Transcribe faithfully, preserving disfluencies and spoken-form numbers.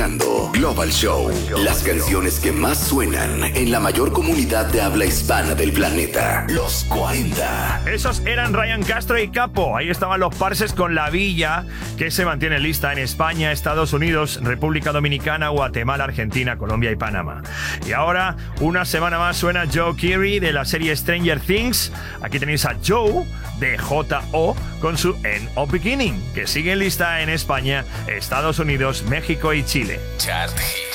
escuchando Global Show, las canciones que más suenan en la mayor comunidad de habla hispana del planeta, los cuarenta. Esos eran Ryan Castro y Capo. Ahí estaban los Parses con La Villa, que se mantiene lista en España, Estados Unidos, República Dominicana, Guatemala, Argentina, Colombia y Panamá. Y ahora, una semana más, suena Joe Keery de la serie Stranger Things. Aquí tenéis a Joe de J O con su End of Beginning, que sigue en lista en España, Estados Unidos, México y Chile. Chart Hit.